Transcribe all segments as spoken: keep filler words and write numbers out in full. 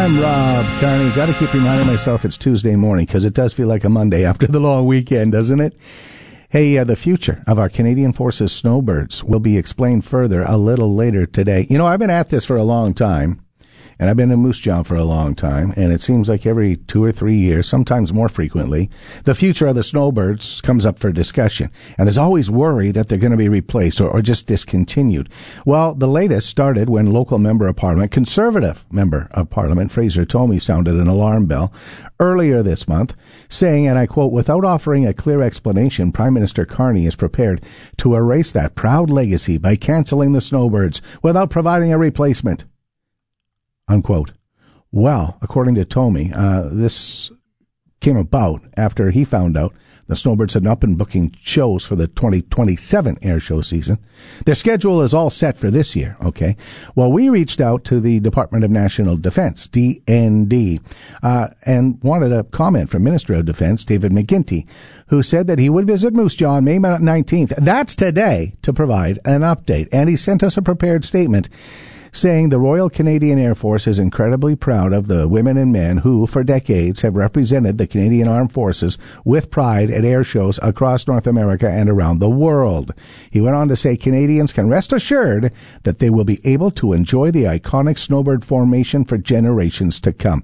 I'm Rob Carney. Got to keep reminding myself it's Tuesday morning because it does feel like a Monday after the long weekend, doesn't it? Hey, uh, the future of our Canadian Forces snowbirds will be explained further a little later today. You know, I've been at this for a long time, and I've been in Moose Jaw for a long time, and it seems like every two or three years, sometimes more frequently, the future of the snowbirds comes up for discussion. And there's always worry that they're going to be replaced or, or just discontinued. Well, the latest started when local member of Parliament, Conservative member of Parliament, Fraser Tomey, sounded an alarm bell earlier this month, saying, and I quote, "Without offering a clear explanation, Prime Minister Carney is prepared to erase that proud legacy by cancelling the snowbirds without providing a replacement." Unquote. Well, according to Tomey, uh, this came about after he found out the snowbirds had not been booking shows for the twenty twenty-seven air show season. Their schedule is all set for this year, okay? Well, we reached out to the Department of National Defense, D N D, uh, and wanted a comment from Minister of Defense, David McGuinty, who said that he would visit Moose Jaw on May nineteenth. That's today, to provide an update. And he sent us a prepared statement saying the Royal Canadian Air Force is incredibly proud of the women and men who, for decades, have represented the Canadian Armed Forces with pride at air shows across North America and around the world. He went on to say Canadians can rest assured that they will be able to enjoy the iconic snowbird formation for generations to come.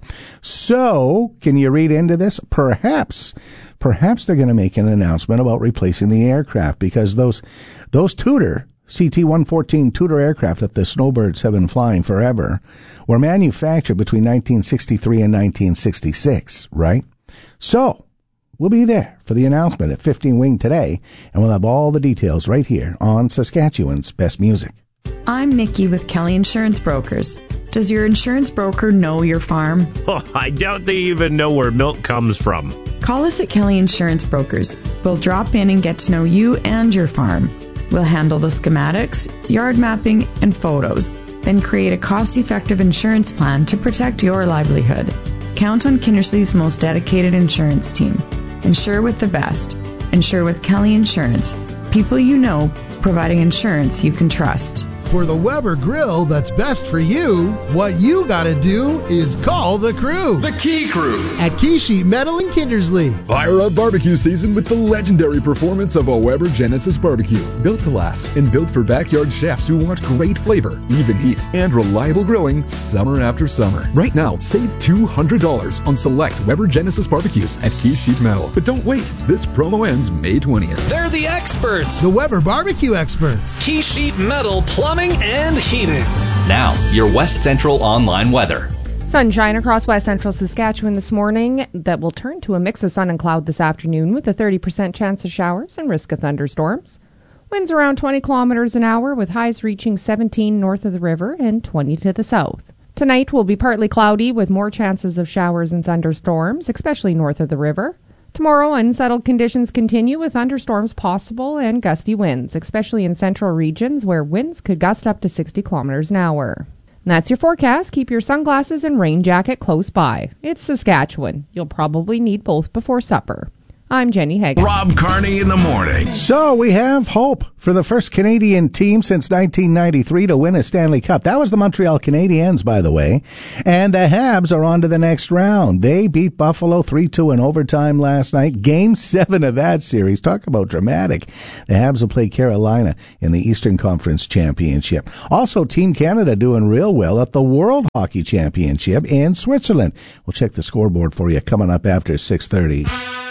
So, can you read into this? Perhaps, perhaps they're going to make an announcement about replacing the aircraft, because those, those Tudor C T one fourteen Tudor aircraft that the snowbirds have been flying forever were manufactured between nineteen sixty-three and nineteen sixty-six, right? So, we'll be there for the announcement at fifteen Wing today, and we'll have all the details right here on Saskatchewan's Best Music. I'm Nikki with Kelly Insurance Brokers. Does your insurance broker know your farm? Oh, I doubt they even know where milk comes from. Call us at Kelly Insurance Brokers. We'll drop in and get to know you and your farm. We'll handle the schematics, yard mapping, and photos, then create a cost-effective insurance plan to protect your livelihood. Count on Kindersley's most dedicated insurance team. Insure with the best. Insure with Kelly Insurance. People you know, providing insurance you can trust. For the Weber grill that's best for you, what you gotta do is call the crew. The Key Crew. At Key Sheet Metal in Kindersley. Fire up barbecue season with the legendary performance of a Weber Genesis barbecue. Built to last and built for backyard chefs who want great flavor, even heat, and reliable grilling summer after summer. Right now, save two hundred dollars on select Weber Genesis barbecues at Key Sheet Metal. But don't wait. This promo ends May twentieth. They're the experts. The Weber barbecue experts. Key Sheet Metal Plumbing and Heating. Now, your West Central online weather. Sunshine across West Central Saskatchewan this morning that will turn to a mix of sun and cloud this afternoon with a thirty percent chance of showers and risk of thunderstorms. Winds around twenty kilometers an hour with highs reaching seventeen north of the river and twenty to the south. Tonight will be partly cloudy with more chances of showers and thunderstorms, especially north of the river. Tomorrow, unsettled conditions continue with thunderstorms possible and gusty winds, especially in central regions where winds could gust up to sixty kilometers an hour. And that's your forecast. Keep your sunglasses and rain jacket close by. It's Saskatchewan. You'll probably need both before supper. I'm Jenny Hagan. Rob Carney in the morning. So we have hope for the first Canadian team since nineteen ninety-three to win a Stanley Cup. That was the Montreal Canadiens, by the way. And the Habs are on to the next round. They beat Buffalo three two in overtime last night. Game seven of that series. Talk about dramatic. The Habs will play Carolina in the Eastern Conference Championship. Also, Team Canada doing real well at the World Hockey Championship in Switzerland. We'll check the scoreboard for you coming up after six thirty.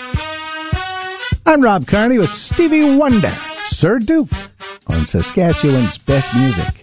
I'm Rob Carney with Stevie Wonder, Sir Duke, on Saskatchewan's Best Music.